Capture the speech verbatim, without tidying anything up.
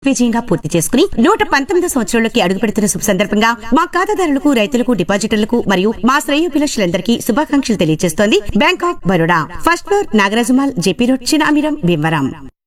దిగ్విజయంగా పూర్తి చేసుకుని నూట పంతొమ్మిది సంవత్సరంలోకి అడుగు పెడుతున్న శుభ సందర్భంగా మా ఖాతాదారులకు, రైతులకు, డిపాజిటర్లకు మరియు మా శ్రేయోభిలాషులందరికీ శుభాకాంక్షలు తెలియజేస్తోంది bank of Baroda. First floor నాగరాజుమాల్, JP road, చిన్న అమీరం, భీమవరం.